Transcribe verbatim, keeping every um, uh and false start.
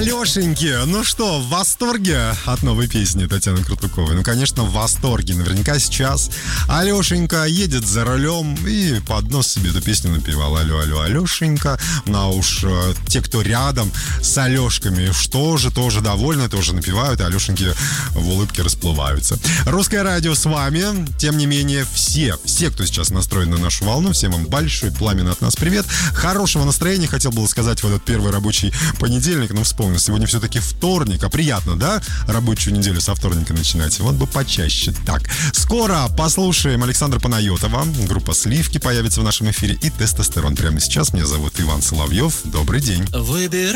Алешеньки, ну что, в восторге от новой песни Татьяны Крутуковой? Ну, конечно, в восторге. Наверняка сейчас Алешенька едет за рулем и под нос себе эту песню напевал. Алло, алло, Алешенька. Ну, а уж э, те, кто рядом с Алешками, что же, тоже довольны, тоже напевают, и Алешеньки в улыбке расплываются. Русское радио с вами. Тем не менее, все, все, кто сейчас настроен на нашу волну, всем вам большой пламенный от нас привет. Хорошего настроения, хотел было сказать, в этот первый рабочий понедельник, но вспомнил, сегодня все-таки вторник, а приятно, да, рабочую неделю со вторника начинать? Вот бы почаще. Так, скоро послушаем Александра Панайотова, группа «Сливки» появится в нашем эфире, и «Тестостерон». Прямо сейчас. Меня зовут Иван Соловьев. Добрый день.